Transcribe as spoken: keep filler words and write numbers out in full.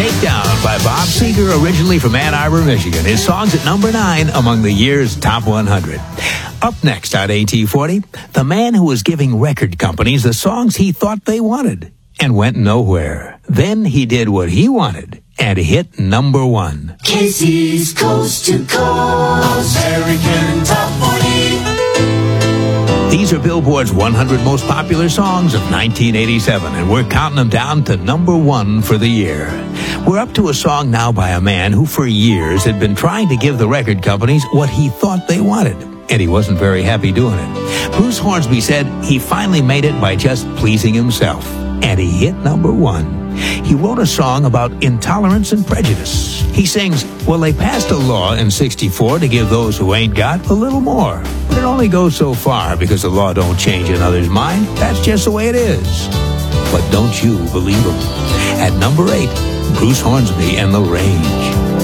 Shakedown by Bob Seger, originally from Ann Arbor, Michigan. His song's at number nine among the year's top one hundred. Up next on A T forty, the man who was giving record companies the songs he thought they wanted and went nowhere. Then he did what he wanted and hit number one. Casey's Coast to Coast American Top forty. These are Billboard's one hundred most popular songs of nineteen eighty-seven, and we're counting them down to number one for the year. We're up to a song now by a man who for years had been trying to give the record companies what he thought they wanted, and he wasn't very happy doing it. Bruce Hornsby said he finally made it by just pleasing himself, and he hit number one. He wrote a song about intolerance and prejudice. He sings, well, they passed a law in sixty-four to give those who ain't got a little more. But it only goes so far because the law don't change another's mind. That's just the way it is. But don't you believe him? At number eight, Bruce Hornsby and the Rain.